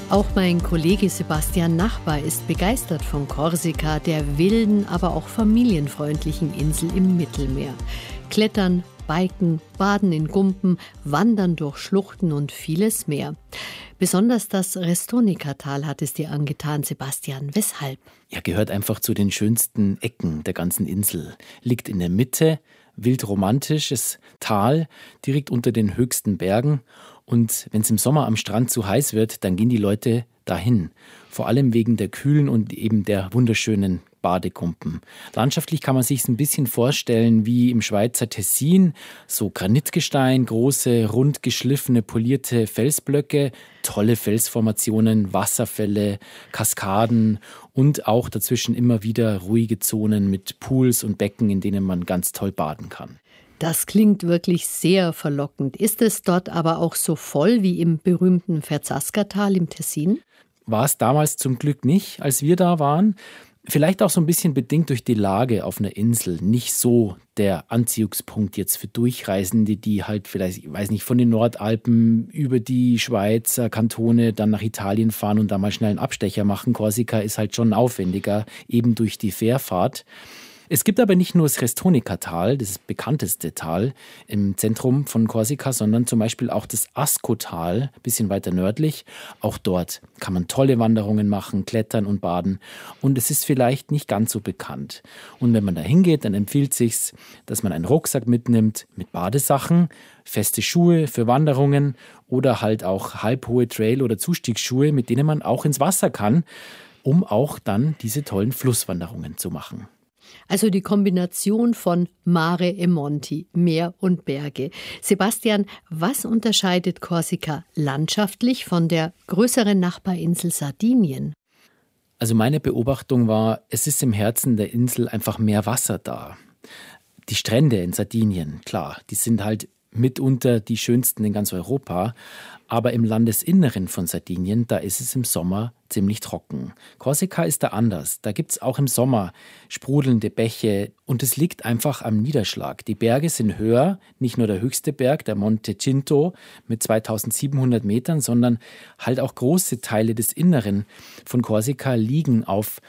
Auch mein Kollege Sebastian Nachbar ist begeistert von Korsika, der wilden, aber auch familienfreundlichen Insel im Mittelmeer. Klettern, Biken, Baden in Gumpen, Wandern durch Schluchten und vieles mehr. Besonders das Restonica-Tal hat es dir angetan, Sebastian. Weshalb? Ja, gehört einfach zu den schönsten Ecken der ganzen Insel. Liegt in der Mitte, wildromantisches Tal, direkt unter den höchsten Bergen. Und wenn es im Sommer am Strand zu heiß wird, dann gehen die Leute dahin. Vor allem wegen der kühlen und eben der wunderschönen Badekumpen. Landschaftlich kann man sich es ein bisschen vorstellen wie im Schweizer Tessin. So Granitgestein, große, rund geschliffene, polierte Felsblöcke, tolle Felsformationen, Wasserfälle, Kaskaden und auch dazwischen immer wieder ruhige Zonen mit Pools und Becken, in denen man ganz toll baden kann. Das klingt wirklich sehr verlockend. Ist es dort aber auch so voll wie im berühmten Verzaskertal im Tessin? War es damals zum Glück nicht, als wir da waren. Vielleicht auch so ein bisschen bedingt durch die Lage auf einer Insel. Nicht so der Anziehungspunkt jetzt für Durchreisende, die halt vielleicht, ich weiß nicht, von den Nordalpen über die Schweizer Kantone dann nach Italien fahren und da mal schnell einen Abstecher machen. Korsika ist halt schon aufwendiger, eben durch die Fährfahrt. Es gibt aber nicht nur das Restonica-Tal, das bekannteste Tal im Zentrum von Korsika, sondern zum Beispiel auch das Asco-Tal, ein bisschen weiter nördlich. Auch dort kann man tolle Wanderungen machen, klettern und baden. Und es ist vielleicht nicht ganz so bekannt. Und wenn man da hingeht, dann empfiehlt sich's, dass man einen Rucksack mitnimmt mit Badesachen, feste Schuhe für Wanderungen oder halt auch halbhohe Trail- oder Zustiegsschuhe, mit denen man auch ins Wasser kann, um auch dann diese tollen Flusswanderungen zu machen. Also die Kombination von Mare e Monti, Meer und Berge. Sebastian, was unterscheidet Korsika landschaftlich von der größeren Nachbarinsel Sardinien? Also meine Beobachtung war, es ist im Herzen der Insel einfach mehr Wasser da. Die Strände in Sardinien, klar, die sind halt mitunter die schönsten in ganz Europa. Aber im Landesinneren von Sardinien, da ist es im Sommer ziemlich trocken. Korsika ist da anders. Da gibt es auch im Sommer sprudelnde Bäche und es liegt einfach am Niederschlag. Die Berge sind höher, nicht nur der höchste Berg, der Monte Cinto mit 2700 Metern, sondern halt auch große Teile des Inneren von Korsika liegen auf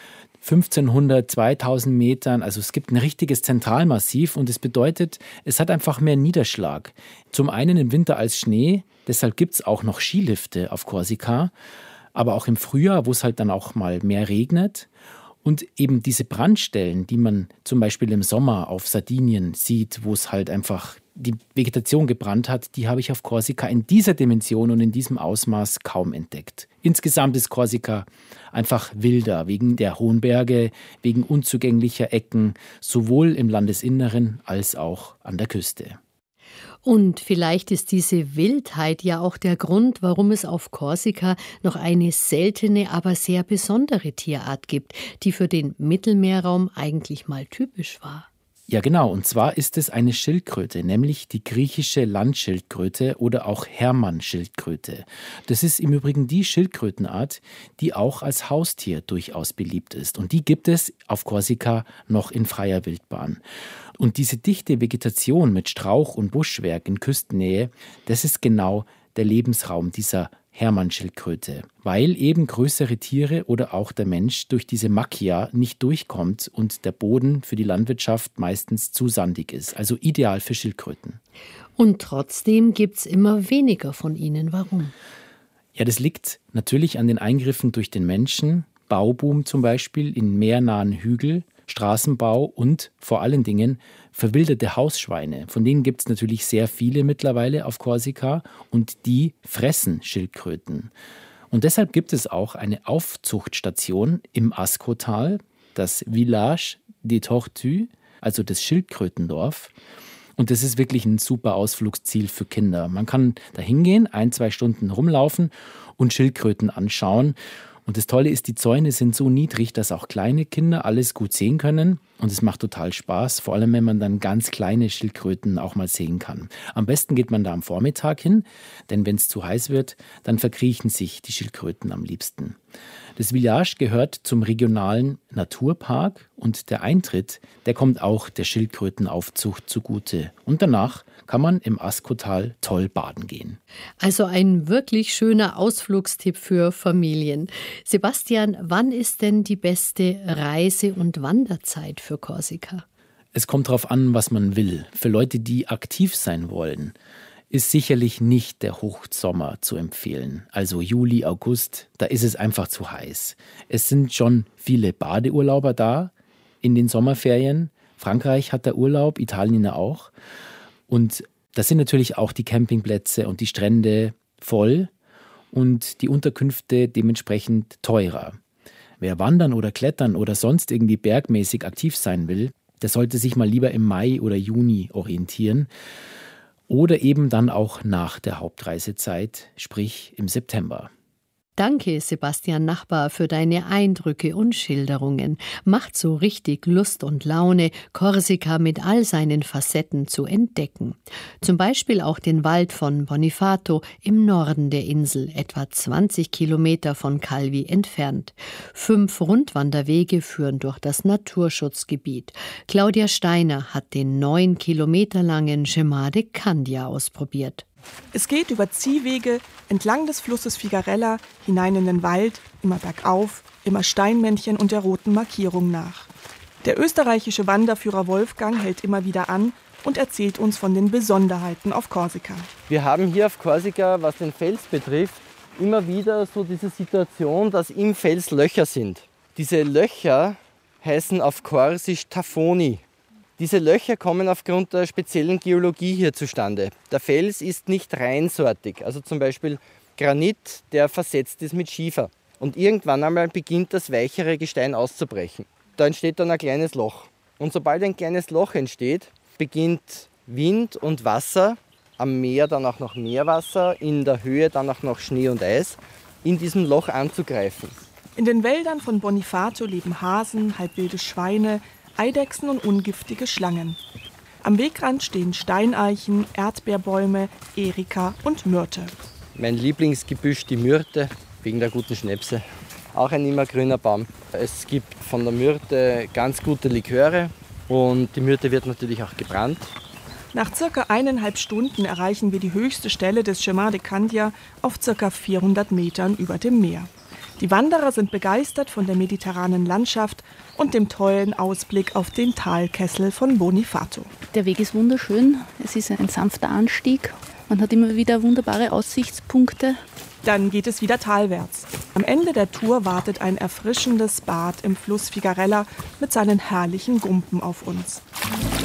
1500, 2000 Metern, also es gibt ein richtiges Zentralmassiv und es bedeutet, es hat einfach mehr Niederschlag. Zum einen im Winter als Schnee, deshalb gibt es auch noch Skilifte auf Korsika, aber auch im Frühjahr, wo es halt dann auch mal mehr regnet. Und eben diese Brandstellen, die man zum Beispiel im Sommer auf Sardinien sieht, wo es halt einfach die Vegetation gebrannt hat, die habe ich auf Korsika in dieser Dimension und in diesem Ausmaß kaum entdeckt. Insgesamt ist Korsika einfach wilder, wegen der hohen Berge, wegen unzugänglicher Ecken, sowohl im Landesinneren als auch an der Küste. Und vielleicht ist diese Wildheit ja auch der Grund, warum es auf Korsika noch eine seltene, aber sehr besondere Tierart gibt, die für den Mittelmeerraum eigentlich mal typisch war. Ja, genau. Und zwar ist es eine Schildkröte, nämlich die griechische Landschildkröte oder auch Hermannschildkröte. Das ist im Übrigen die Schildkrötenart, die auch als Haustier durchaus beliebt ist. Und die gibt es auf Korsika noch in freier Wildbahn. Und diese dichte Vegetation mit Strauch- und Buschwerk in Küstennähe, das ist genau der Lebensraum dieser Hermannschildkröte, weil eben größere Tiere oder auch der Mensch durch diese Macchia nicht durchkommt und der Boden für die Landwirtschaft meistens zu sandig ist. Also ideal für Schildkröten. Und trotzdem gibt es immer weniger von ihnen. Warum? Ja, das liegt natürlich an den Eingriffen durch den Menschen, Bauboom zum Beispiel in meernahen Hügel, Straßenbau und vor allen Dingen verwilderte Hausschweine. Von denen gibt es natürlich sehr viele mittlerweile auf Korsika und die fressen Schildkröten. Und deshalb gibt es auch eine Aufzuchtstation im Asco-Tal, das Village des Tortues, also das Schildkrötendorf. Und das ist wirklich ein super Ausflugsziel für Kinder. Man kann da hingehen, 1-2 Stunden rumlaufen und Schildkröten anschauen. Und das Tolle ist, die Zäune sind so niedrig, dass auch kleine Kinder alles gut sehen können. und es macht total Spaß, vor allem wenn man dann ganz kleine Schildkröten auch mal sehen kann. Am besten geht man da am Vormittag hin, denn wenn es zu heiß wird, dann verkriechen sich die Schildkröten am liebsten. Das Village gehört zum regionalen Naturpark und der Eintritt, der kommt auch der Schildkrötenaufzucht zugute. Und danach kann man im Askotal toll baden gehen. Also ein wirklich schöner Ausflugstipp für Familien. Sebastian, wann ist denn die beste Reise- und Wanderzeit für Korsika? Es kommt darauf an, was man will. Für Leute, die aktiv sein wollen, ist sicherlich nicht der Hochsommer zu empfehlen. Also Juli, August, da ist es einfach zu heiß. Es sind schon viele Badeurlauber da in den Sommerferien. Frankreich hat da Urlaub, Italien ja auch. Und da sind natürlich auch die Campingplätze und die Strände voll und die Unterkünfte dementsprechend teurer. Wer wandern oder klettern oder sonst irgendwie bergmäßig aktiv sein will, der sollte sich mal lieber im Mai oder Juni orientieren. Oder eben dann auch nach der Hauptreisezeit, sprich im September. Danke, Sebastian Nachbar, für deine Eindrücke und Schilderungen. Macht so richtig Lust und Laune, Korsika mit all seinen Facetten zu entdecken. Zum Beispiel auch den Wald von Bonifato im Norden der Insel, etwa 20 Kilometer von Calvi entfernt. 5 Rundwanderwege führen durch das Naturschutzgebiet. Claudia Steiner hat den 9 Kilometer langen Chemin de Candia ausprobiert. Es geht über Ziehwege entlang des Flusses Figarella hinein in den Wald, immer bergauf, immer Steinmännchen und der roten Markierung nach. Der österreichische Wanderführer Wolfgang hält immer wieder an und erzählt uns von den Besonderheiten auf Korsika. Wir haben hier auf Korsika, was den Fels betrifft, immer wieder so diese Situation, dass im Fels Löcher sind. Diese Löcher heißen auf Korsisch Tafoni. Diese Löcher kommen aufgrund der speziellen Geologie hier zustande. Der Fels ist nicht reinsortig, also zum Beispiel Granit, der versetzt ist mit Schiefer. Und irgendwann einmal beginnt das weichere Gestein auszubrechen. Da entsteht dann ein kleines Loch. Und sobald ein kleines Loch entsteht, beginnt Wind und Wasser, am Meer dann auch noch Meerwasser, in der Höhe dann auch noch Schnee und Eis, in diesem Loch anzugreifen. In den Wäldern von Bonifato leben Hasen, halbwilde Schweine, Eidechsen und ungiftige Schlangen. Am Wegrand stehen Steineichen, Erdbeerbäume, Erika und Myrte. Mein Lieblingsgebüsch, die Myrte, wegen der guten Schnäpse. Auch ein immergrüner Baum. Es gibt von der Myrte ganz gute Liköre und die Myrte wird natürlich auch gebrannt. Nach circa 1,5 Stunden erreichen wir die höchste Stelle des Chemin de Candia auf circa 400 Metern über dem Meer. Die Wanderer sind begeistert von der mediterranen Landschaft und dem tollen Ausblick auf den Talkessel von Bonifato. Der Weg ist wunderschön, es ist ein sanfter Anstieg, man hat immer wieder wunderbare Aussichtspunkte. Dann geht es wieder talwärts. Am Ende der Tour wartet ein erfrischendes Bad im Fluss Figarella mit seinen herrlichen Gumpen auf uns.